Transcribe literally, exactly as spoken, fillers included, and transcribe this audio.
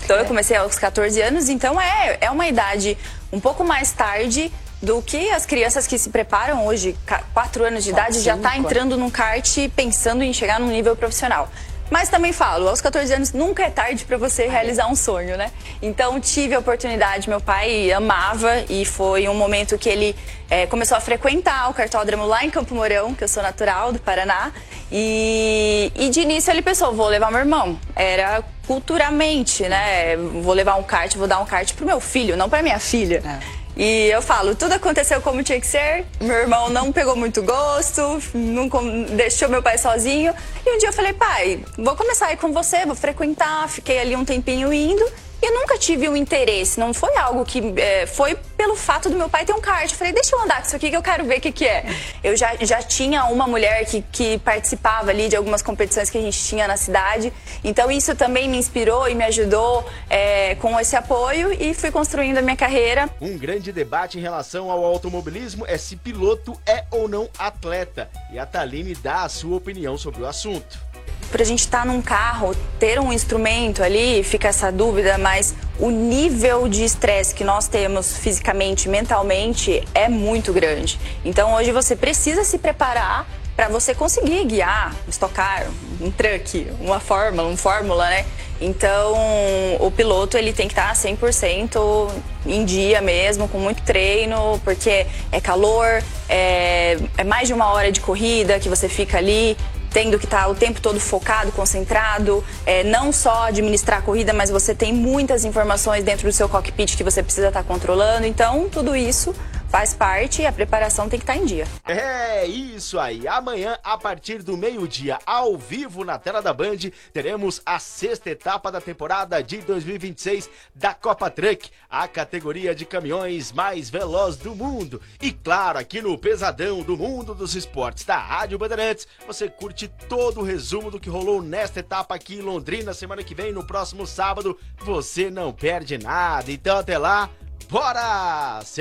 Então eu comecei aos quatorze anos, então é, é uma idade um pouco mais tarde do que as crianças que se preparam hoje, quatro anos de idade, já tá entrando num kart pensando em chegar num nível profissional. Mas também falo, aos quatorze anos nunca é tarde para você realizar um sonho, né? Então tive a oportunidade, meu pai amava e foi um momento que ele é, começou a frequentar o kartódromo lá em Campo Mourão, que eu sou natural do Paraná. E, e de início ele pensou, vou levar meu irmão. Era culturalmente, né? Vou levar um kart, vou dar um kart pro meu filho, não pra minha filha. É. E eu falo, tudo aconteceu como tinha que ser, meu irmão não pegou muito gosto, não deixou meu pai sozinho. E um dia eu falei, pai, vou começar a ir com você, vou frequentar, fiquei ali um tempinho indo. E eu nunca tive um interesse, não foi algo que... É, foi pelo fato do meu pai ter um kart. Eu falei, deixa eu andar com isso aqui que eu quero ver o que que é. Eu já, já tinha uma mulher que, que participava ali de algumas competições que a gente tinha na cidade. Então isso também me inspirou e me ajudou é, com esse apoio e fui construindo a minha carreira. Um grande debate em relação ao automobilismo é se piloto é ou não atleta. E a Thaline dá a sua opinião sobre o assunto. Por a gente estar num carro, ter um instrumento ali, fica essa dúvida, mas o nível de estresse que nós temos fisicamente, mentalmente, é muito grande. Então hoje você precisa se preparar para você conseguir guiar, estocar um truck, uma fórmula, um fórmula, né? Então o piloto ele tem que estar cem por cento em dia mesmo, com muito treino, porque é calor, é, é mais de uma hora de corrida que você fica ali, tendo que estar o tempo todo focado, concentrado, é, não só administrar a corrida, mas você tem muitas informações dentro do seu cockpit que você precisa estar controlando, então tudo isso faz parte e a preparação tem que estar em dia. É isso aí, amanhã a partir do meio-dia, ao vivo na tela da Band, teremos a sexta etapa da temporada de dois mil e vinte e seis da Copa Truck, a categoria de caminhões mais veloz do mundo. E claro, aqui no Pesadão do Mundo dos Esportes da Rádio Bandeirantes, você curte todo o resumo do que rolou nesta etapa aqui em Londrina. Semana que vem, no próximo sábado, você não perde nada. Então até lá, bora!